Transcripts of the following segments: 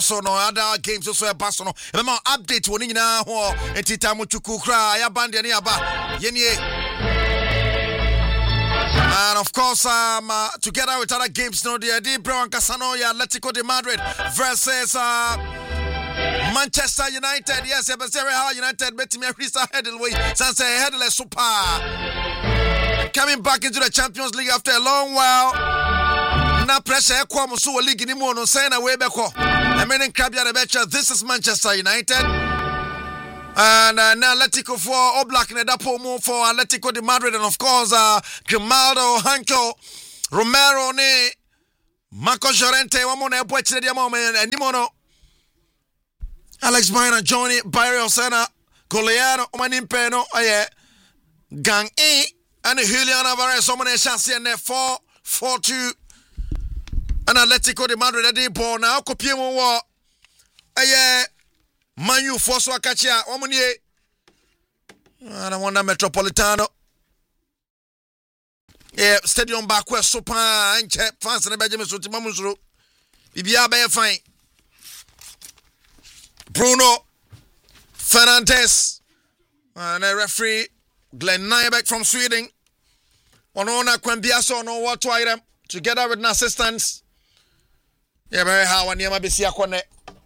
so no other games also a basso no remember update woni nyina ho entita mutuku kra ya band ne aba yenie. And of course together with other games no the Brown Casano ya Atletico de Madrid versus Manchester United. Yes, United bet me Crystal Headley since Headley super coming back into the Champions League after a long while. Na pressure come so league ni mo no say na we beko. I mean Krabia the betcha. This is Manchester United. And now Atletico for Oblak and Dapomo for Atletico de Madrid, and of course Grimaldo, Hanko, Romero, ne Marco Llorente, one more and Nimono, Alex Baina, Johnny, Barrio Sena, Coleano, Manimpeno, Gang E, and Julian Alvarez, someone a chance in there 4-4-2. And Atletico de Madrid at the ball now, Copiemo war. Manu Fosso Akachia, Omunie. And I wonder Metropolitano. Yeah, stadium back where Sopa and fans and Benjamin Sotimamusro. Ibia be fine. Bruno Fernandes. And a referee, Glenn Nybeck from Sweden. Onona Kwambiaso no what to item together with an assistance. Yeah, very how and Yama Bisia Kone.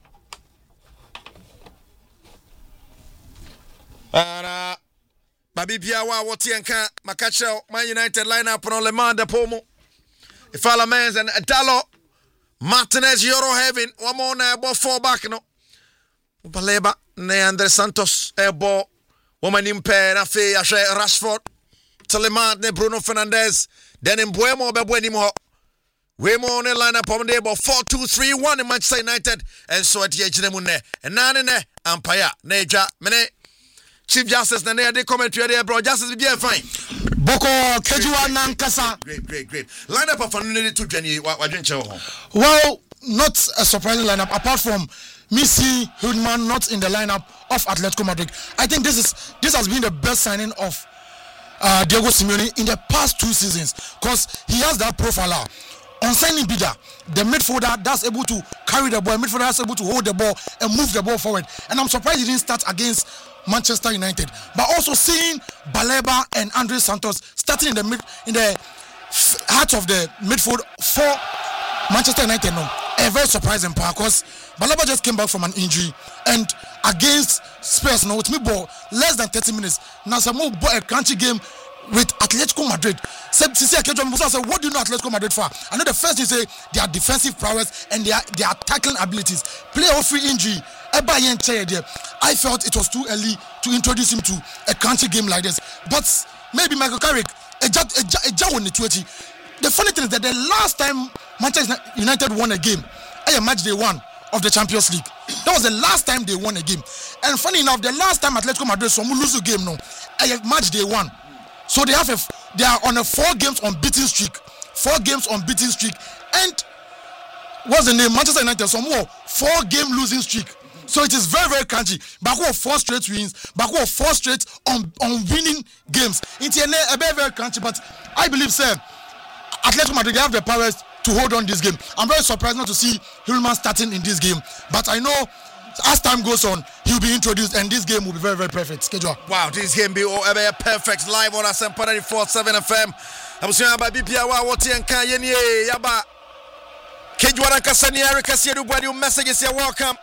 And Babi Biawa Watianka Makacho Man United lineup on Le Mans de Pomo. Ifala Mens and Adalo Martinez Euro Heaven. One more na ball 4 back no. Baleba ne Andre Santos ball. Woman impe na fe Ashe Rashford. Telemann ne Bruno Fernandes. Then in Buemo Bebuenimo. Wemo ne lineup on the ball 4-2-3-1 in Manchester United. And so at the edge ne and nane ne Ampaya Neja Mene. Chief Justice Nane de commentary there, bro. Justice be fine. Boko Kejuwa Nankasa. Great. Lineup of Fanuni to Jenny. Well, not a surprising lineup apart from Missy Hildman not in the lineup of Atletico Madrid. I think this has been the best signing of Diego Simeone in the past 2 seasons because he has that profile. On signing Bida, the midfielder that's able to carry the ball, midfielder that's able to hold the ball and move the ball forward. And I'm surprised he didn't start against Manchester United. But also seeing Baleba and Andre Santos starting in the heart of the midfield for Manchester United, no, a very surprising part because Baleba just came back from an injury and against Spurs, no, with me ball less than 30 minutes. Now some more a country game with Atletico Madrid. What do you know Atletico Madrid for? I know the first you say their defensive prowess and their tackling abilities. Player free injury. I felt it was too early to introduce him to a country game like this. But maybe Michael Carrick, the funny thing is that the last time Manchester United won a game, match day 1 of the Champions League. That was the last time they won a game. And funny enough, the last time Atletico Madrid lose a game, no, match day 1. So they are on a 4 games unbeaten streak. 4 games unbeaten streak. And what's the name? Manchester United, some more 4-game losing streak. So it is very, very crunchy. Baku of 4 straight wins. Baku of 4 straight on winning games. It's a very, very crunchy. But I believe, sir, Atletico Madrid, they have the powers to hold on this game. I'm very surprised not to see Hillman starting in this game. But I know as time goes on, he'll be introduced and this game will be very, very perfect. Schedule. Wow, this game will be perfect live on Asempa 94.7 FM. I'm saying about BPA, what and Kanye, Yaba. Kejuara Kasani, Eric Kasiedu, messages here, welcome.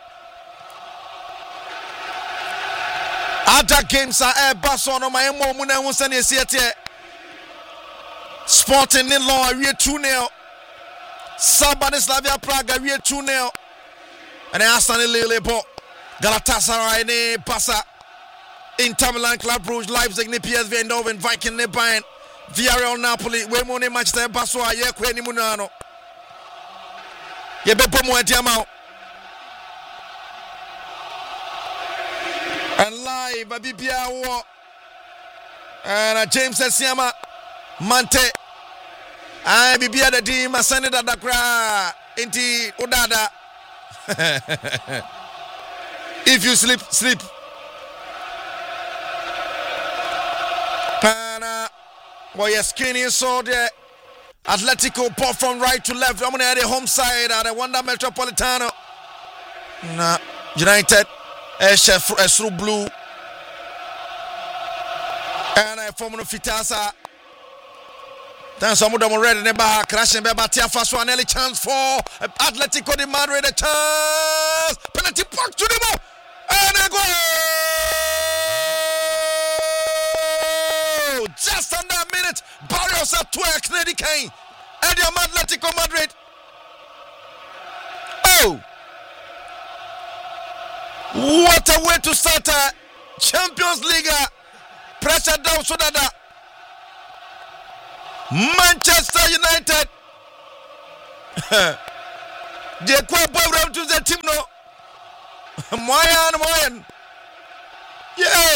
Other games are a bus on my Muna Musani Siete. Sporting in law, we are 2-0. Sabanislavia Praga, we are 2-0. And Aston Lillebo, Galatasaray, ne Pasa, Inter Milan, Club Brugge, Leipzig, ne PSV Eindhoven, Viking, ne Bayern, Villarreal, Napoli, Wemone, Manchester, Baswa, Yekwe, ni Munano. Yebebo mo etiamao. And live, Babibia War. And James Esiama, Mante. And Bibia the team, Masanida Dakra, Inti Udada. If you sleep, sleep. And boy, skinny so there. Atletico pop from right to left. I'm gonna have the home side at the Wanda Metropolitano. na United esro blue and I form no fitasa. Then some of them red and Baha crashing by Batia first one early chance for Atletico de Madrid, a chance penalty puck to the ball and a goal just under a minute. Barrios at 12 Kennedy Kane and the Atletico Madrid. Oh, what a way to start a Champions League. Pressure down so that Manchester United they quite boy to the team no Moyan yeah,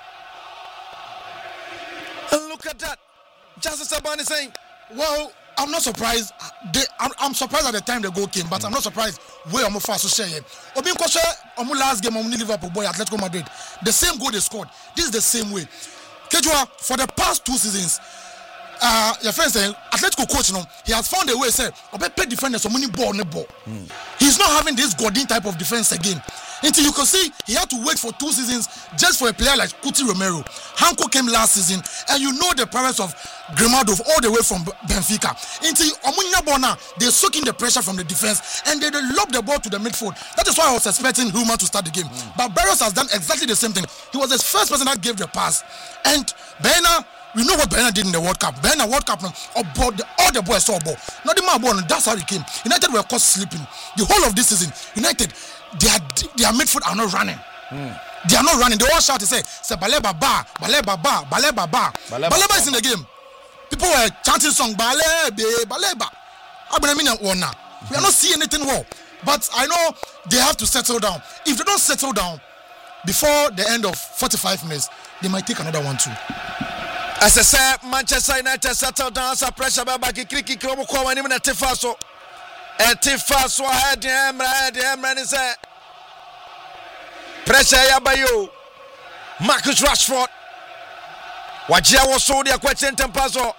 and look at that. Justice Sabani saying, well, I'm not surprised. I'm surprised at the time the goal came, but I'm not surprised where I'm fast to say it. Obin Koshe, last game on Liverpool boy Atletico Madrid. The same goal they scored. This is the same way. Kejua, for the past 2 seasons, your friend saying Atletico coach, he has found a way. Say, pay defenders so many ball. He's not having this Godin type of defense again. Until you can see, he had to wait for 2 seasons just for a player like Cuti Romero. Hanko came last season, and you know the parents of Grimaldo all the way from Benfica. Until Omunya Bona, they soak in the pressure from the defense, and they lob the ball to the midfield. That is why I was expecting Huma to start the game. But Barrios has done exactly the same thing. He was the first person that gave the pass. And Bena, we know what Bena did in the World Cup. Bena World Cup, all the boys saw ball. Not the man ball, that's how he came. United were caught sleeping. The whole of this season, United, their midfield are not running. They are not running. They all shout to say Baleba ba, Baleba ba, Baleba ba. Baleba is in the game. People were chanting song Baleba, Baleba. We are not seeing anything well. But I know they have to settle down. If they don't settle down before the end of 45 minutes, they might take another one too. As I said, Manchester United settled down. As pressure by Kiki Kromo Kwa and even a Tifaso. A Tifaso had the Emra is a pressure Yabayo. Marcus Rashford. Wajia was so their question Tempaso.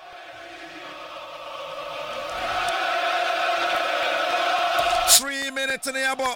Three minutes in the abo.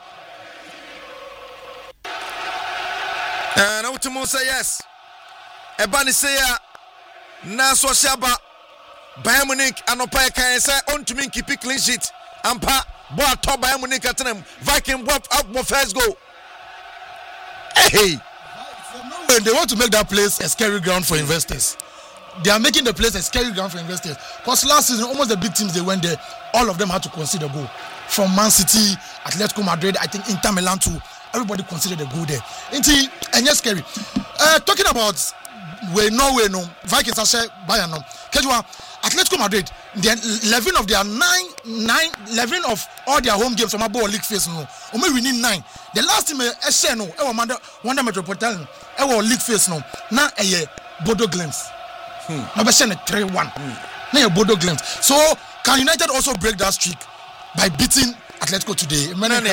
And Ultimo say yes. Ebani say Naso Shaba Bayern Munich anopa kan say ontumi keep clean sheet ampa ball top Bayern Munich atenem Viking up first goal. Hey, when they want to make that place a scary ground for investors, they are making the place a scary ground for investors. Because last season, almost the big teams they went there, all of them had to consider goal. From Man City, Atletico Madrid, I think Inter Milan too. Everybody considered the goal there. And yes, scary. Talking about Norway, Vikings are say Bayern no. Kejua, Atletico Madrid, the 11 of their 11 of all their home games from a ball league phase no. Only winning 9. The last team no, Wanda Metropolitan, league phase no. Now Bodo Glimt. Now be 3-1. Now Bodo Glimt. So can United also break that streak by beating Atletico today?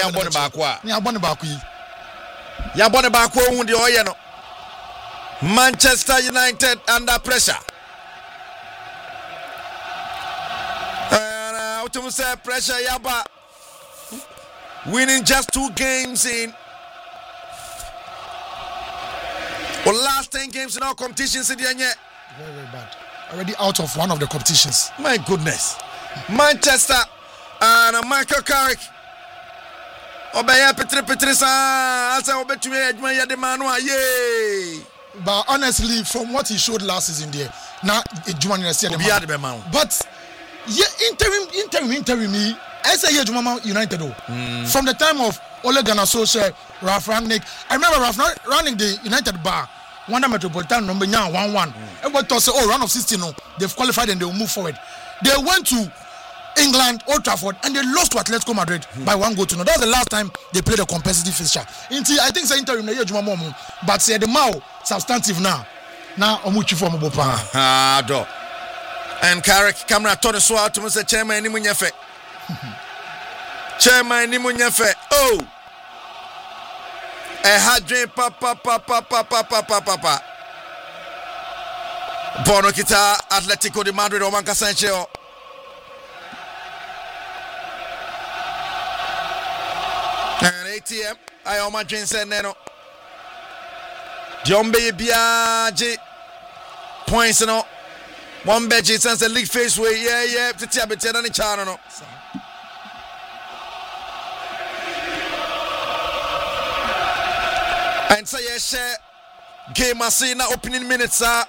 Manchester United under pressure. And to say pressure Yaba winning just 2 games in last 10 games in our competitions in the end. Very bad. Already out of one of the competitions. My goodness. Manchester and Michael Carrick. Obey Petri sa asa obetumi adwuma ya de manu aye. But honestly, from what he showed last season there, now Jumani say the man. But yeah, interim me. I say here Jumama United from the time of Ole Gunnar Solskjaer, Ralf Rangnick. I remember Ralf Rangnick the United bar. Wanda Metropolitan number 1-1. Everybody thought say, round of 16 they've qualified and they will move forward. They went to England, Old Trafford, and they lost to Atletico Madrid by 1-0. That was the last time they played a competitive fixture. I think say interim na Juma Momo, but say the Mao substantive now. Now omuchi for Mobopa. Do. And Carrick camera turn so out to say chairman ni munyefe. Chairman ni munyefe. Oh. A hard dream papa. Bono kita Atletico de Madrid o Manca Sancho. And ATM. I am my dream said Neno. John Bay Biaji points no. One bedgy since the league face way. Yeah. To Tiabetan and the channel. And so yes, game I see now opening minutes are.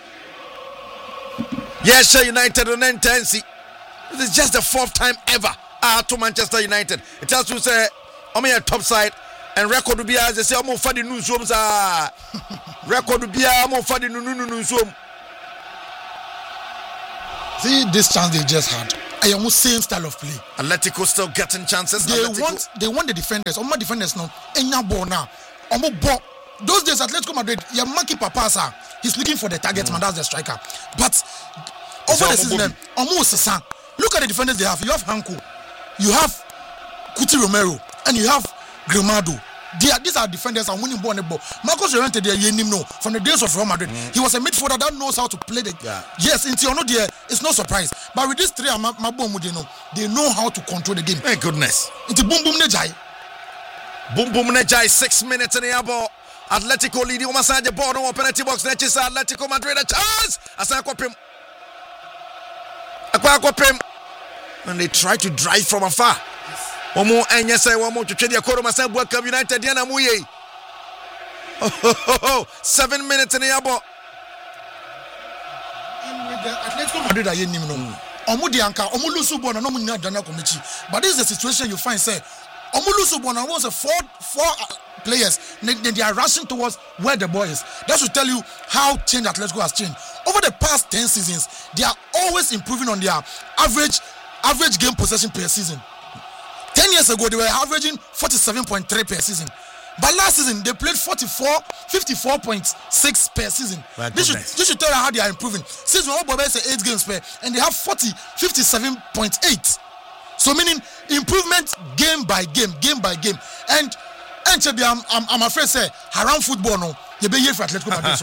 Yes, United on intensi. This is just the 4th time ever to Manchester United. It has to say, I'm here top side and record to be as they say, I'm for the newsrooms. Record to be I'm for the newsroom. See this chance they just had. I am same style of play. Atletico still getting chances. They want the defenders. My defenders now. Enya ball now. Ball. Those days Atletico Madrid, your monkey papasa. He's looking for the target man. That's the striker. But over the season, almost look at the defenders they have. You have Hanko, you have Cuti Romero, and you have Grimado. These are defenders and winning ball on the ball. Marcos Llorente, from the days of Real Madrid, he was a midfielder that knows how to play the. Yes, it's no surprise. But with these three, they know how to control the game. My goodness. It's a boom boom nejai. Boom boom nejai. 6 minutes in the air ball. Atletico leading on the ball. No penalty box. Atletico Madrid a chance. And they try to drive from afar. One more and yes, I want to trade your quarter myself. Welcome United. Diana Muye. 7 minutes in the air ball. Atletico Madrid are in but this is the situation you find, say, Omulusu was a four players. They are rushing towards where the ball is. That should tell you how change Atletico has changed. Over the past 10 seasons, they are always improving on their average game possession per season. 10 years ago, they were averaging 47.3 per season. But last season, they played 54.6 per season. This should tell you how they are improving. Since we all say 8 games per, and they have 57.8. So meaning improvement game by game. And I'm afraid say haram football no. You be here for Atletico Madrid.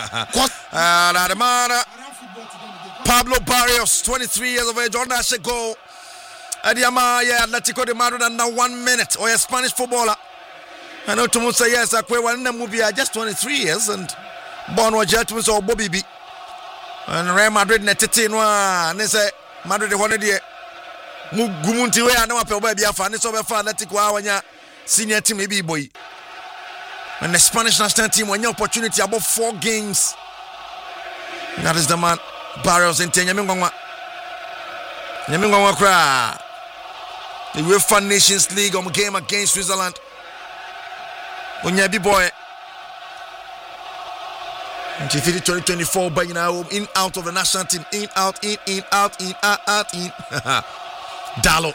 Pablo Barrios, 23 years of age, on that should go. Adiama, Atletico de Madrid under 1 minute. Or a Spanish footballer. I know to say yes, I quit one movie just 23 years and born was Jetmus or Bobby B. And Real Madrid Netino, and they say Madrid one day. Mugumunti we ana wape oba bia fa ne so be fa Atletico awanya senior team maybe boy. And the Spanish national team when opportunity about 4 games. That is the man Barrios in Nyamingwa. Nyamingwa kra. The UEFA Nations League game against Switzerland. Onyabi boy. And 2024 by now in out of the national team, in out. Dalo.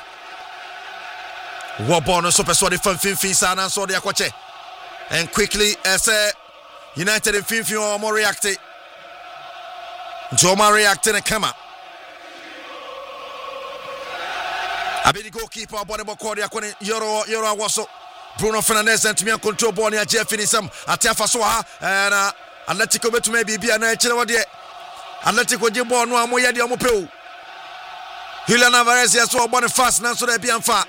Wabono so persuaded from Finfin Sana so the Aquache. And quickly as United and Finfin or more reacted. Joma reacted and come up. I be the goalkeeper body Bokodia Euro Wasso. Bruno Fernandes and to me control ball near Jeff Finisam. Atiafa Soha and Atletico bet to maybe be an Atletico Jimbo no Amoya di Amopeu. Julian Alvarez has so born fast now so they be far.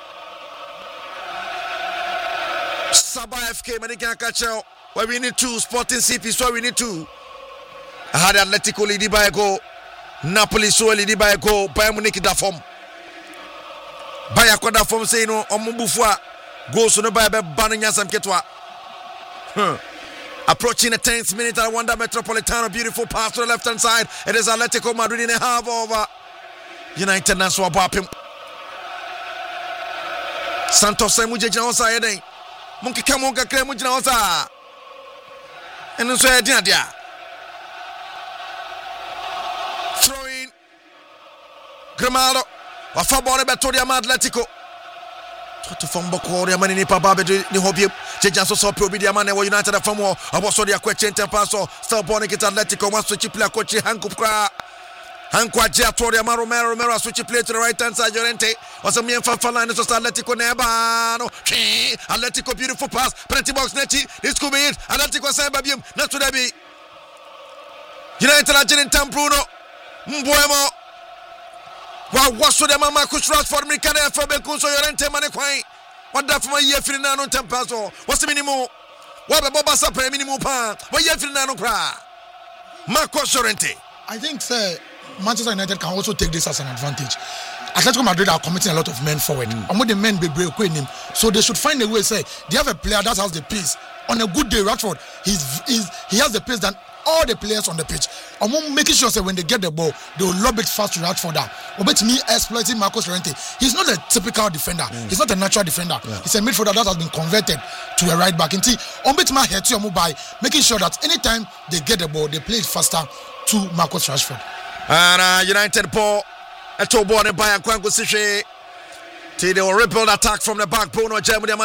Saba FK Medican Catcher where we need 2 Sporting CP so we need 2. I had Atletico lead by a goal. Napoli so lead by a goal. Bayern Munich da form. Bayern Koda form say no Omubufwa goes to no by Bananya Sam Ketwa. Approaching the 10th minute at Wanda Metropolitano, beautiful pass to the left hand side. It is Atletico Madrid in a half over. United na so abapim. Santos say muje jina osa yeden. Munki kamo kakre muje jina osa. Enu so yeden dia. Throwing Grimado. Wafa ball beto dia Atletico. To form boko dia mani ni papa be ni hobie. Jejan so obi dia mani United da form oboso dia question temper so still born against Atletico one switch play coach Hanko kra. Hanko Ajia Toria Romero switch play to the right hand side. Llorente was a mere line so Atletico neba no. Atletico beautiful pass. Penalty box Nechi. This could be it. Atletico say babium. Not to be. United Argentine Tam Bruno. Mbuemo. Wa waso de mama Marcus Rashford Mikane for Bekuso Llorente mane kwai. What that from a year for no temper? What's the minimum? What about Bobasa per minimum pan? What year for no cry? Marco Llorente. I think Manchester United can also take this as an advantage. Atletico Madrid are committing a lot of men forward. And when the men be breaking him, so they should find a way. Say they have a player that has the pace. On a good day, Rashford, he has the pace than all the players on the pitch. I'm making sure that when they get the ball, they will lob it fast to Rashford. But me exploiting Marcos Llorente. He's not a typical defender. He's not a natural defender. He's a midfielder that has been converted to a right back. And by making sure that anytime they get the ball, they play it faster to Marcus Rashford. And United ball. A toe ball and by a Kwango Sishi. They will rebuild attack from the back. Bono Germany